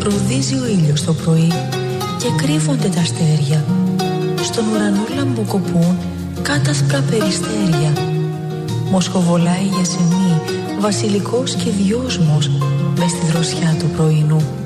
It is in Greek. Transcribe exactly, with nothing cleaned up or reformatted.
Ροδίζει ο ήλιος το πρωί και κρύβονται τα αστέρια. Στον ουρανό λαμποκοπούν κάτασπρα περιστέρια. Μοσχοβολάει η Ιασεμί, βασιλικός και δυόσμος, μες στη δροσιά του πρωινού.